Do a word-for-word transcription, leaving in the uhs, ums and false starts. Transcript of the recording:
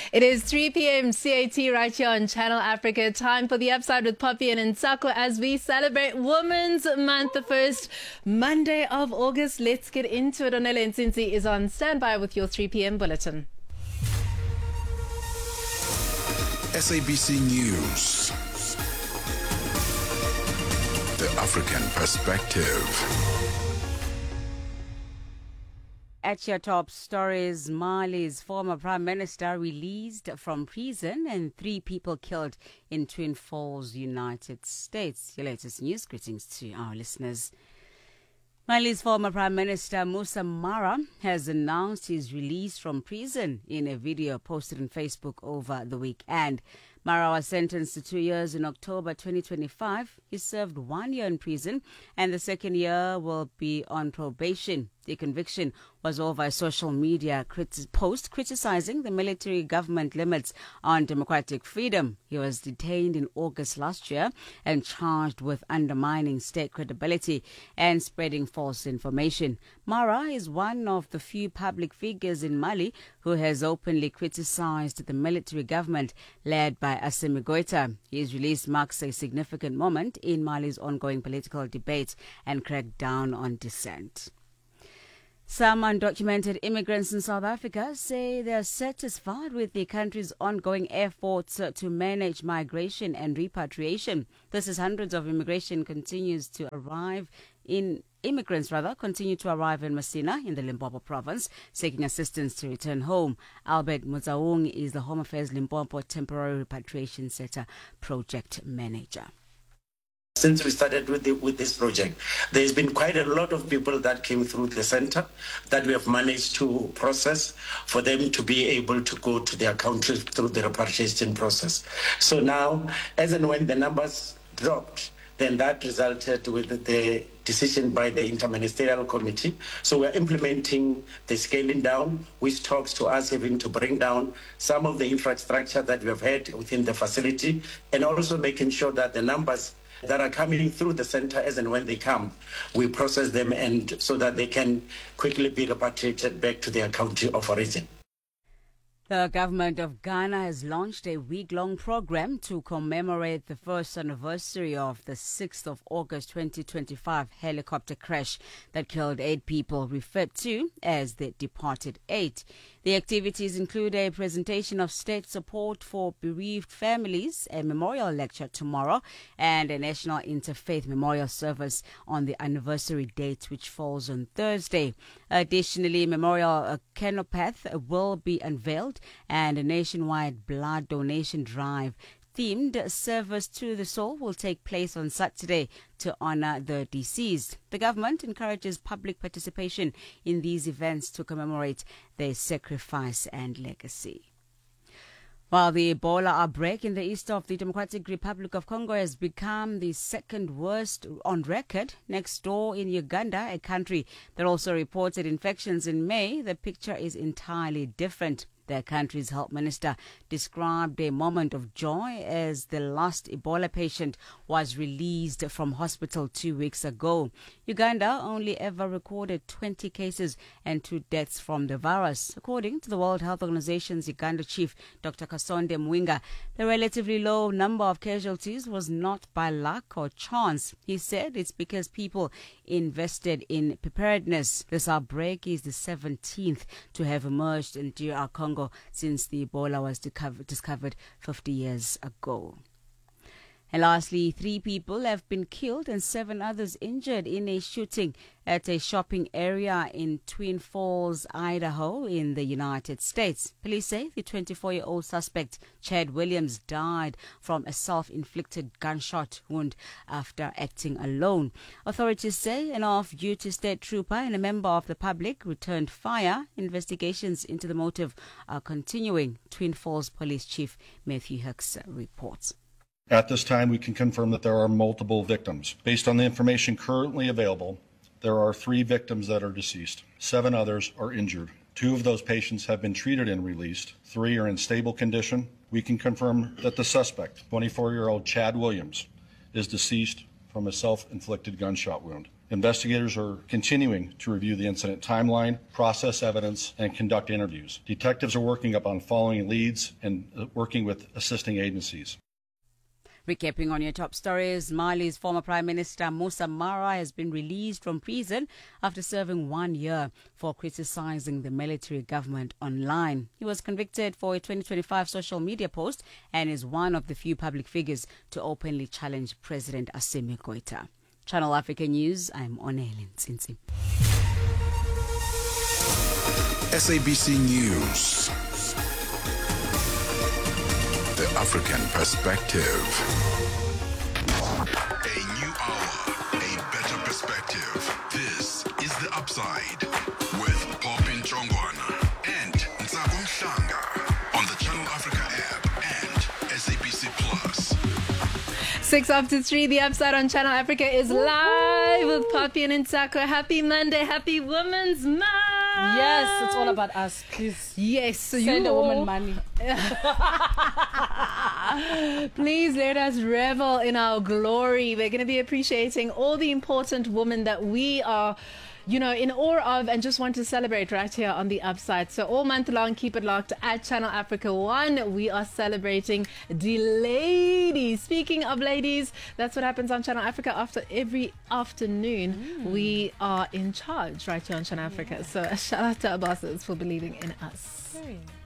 It is three p m C A T right here on Channel Africa. Time for the Upside with Poppy and Nsako as we celebrate Women's Month, the first Monday of August. Let's get into it. Onele Nsinzi is on standby with your three p m bulletin. S A B C News. The African Perspective. At your top stories, Mali's former prime minister released from prison and three people killed in Twin Falls, United States. Your latest news. Greetings to our listeners. Mali's former Prime Minister Moussa Mara has announced his release from prison in a video posted on Facebook over the weekend. Mara was sentenced to two years in October twenty twenty-five. He served one year in prison and the second year will be on probation. The conviction was over a social media criti- post criticizing the military government limits on democratic freedom. He was detained in August last year and charged with undermining state credibility and spreading false information. Mara is one of the few public figures in Mali who has openly criticized the military government led by Assimi Goïta. His release marks a significant moment in Mali's ongoing political debate and crackdown on dissent. Some undocumented immigrants in South Africa say they are satisfied with the country's ongoing efforts to manage migration and repatriation. This is hundreds of immigration continues to arrive in Immigrants, rather, continue to arrive in Messina in the Limpopo province, seeking assistance to return home. Albert Muzaung is the Home Affairs Limpopo Temporary Repatriation Center project manager. Since we started with the, with this project, there's been quite a lot of people that came through the center that we have managed to process for them to be able to go to their countries through the repatriation process. So now, as and when the numbers dropped, then that resulted with the decision by the Interministerial Committee. So we're implementing the scaling down, which talks to us having to bring down some of the infrastructure that we have had within the facility, and also making sure that the numbers that are coming through the center as and when they come, we process them and so that they can quickly be repatriated back to their country of origin. The government of Ghana has launched a week-long program to commemorate the first anniversary of the sixth of August twenty twenty-five helicopter crash that killed eight people, referred to as the Departed Eight. The activities include a presentation of state support for bereaved families, a memorial lecture tomorrow, and a national interfaith memorial service on the anniversary date, which falls on Thursday. Additionally, memorial canopath will be unveiled and a nationwide blood donation drive themed service to the soul will take place on Saturday to honor the deceased. The government encourages public participation in these events to commemorate their sacrifice and legacy. While the Ebola outbreak in the east of the Democratic Republic of Congo has become the second worst on record, next door in Uganda, a country that also reported infections in May, the picture is entirely different. The country's health minister described a moment of joy as the last Ebola patient was released from hospital two weeks ago. Uganda only ever recorded twenty cases and two deaths from the virus. According to the World Health Organization's Uganda chief, Doctor Kasonde Mwinga, the relatively low number of casualties was not by luck or chance. He said it's because people invested in preparedness. This outbreak is the seventeenth to have emerged in D R Congo since the Ebola was discovered fifty years ago. And lastly, three people have been killed and seven others injured in a shooting at a shopping area in Twin Falls, Idaho, in the United States. Police say the twenty-four-year-old suspect, Chad Williams, died from a self-inflicted gunshot wound after acting alone. Authorities say an off-duty state trooper and a member of the public returned fire. Investigations into the motive are continuing. Twin Falls Police Chief Matthew Hicks reports. At this time, we can confirm that there are multiple victims. Based on the information currently available, there are three victims that are deceased. Seven others are injured. Two of those patients have been treated and released. Three are in stable condition. We can confirm that the suspect, twenty-four-year-old Chad Williams, is deceased from a self-inflicted gunshot wound. Investigators are continuing to review the incident timeline, process evidence, and conduct interviews. Detectives are working up on following leads and uh, working with assisting agencies. Recapping on your top stories, Mali's former Prime Minister Moussa Mara has been released from prison after serving one year for criticizing the military government online. He was convicted for a twenty twenty-five social media post and is one of the few public figures to openly challenge President Assimi Goïta. Channel Africa News, I'm Onele Ntsinzi. S A B C News. The African Perspective. A new hour, a better perspective. This is The Upside with Popin Chongwana and Ntsako Mhlanga on the Channel Africa app and S A B C Plus. Six after three, The Upside on Channel Africa is live with Poppy and Ntsako. Happy Monday, happy Women's Month. Yes, it's all about us, please. Yes, so Send you a woman money. Please let us revel in our glory. We're going to be appreciating all the important women that we are, you know, in awe of and just want to celebrate right here on The Upside. So all month long, keep it locked at Channel Africa One. We are celebrating the ladies. Speaking of ladies, that's what happens on Channel Africa after every afternoon. Mm. We are in charge right here on Channel Africa. So shout out to our bosses for believing in us. Okay.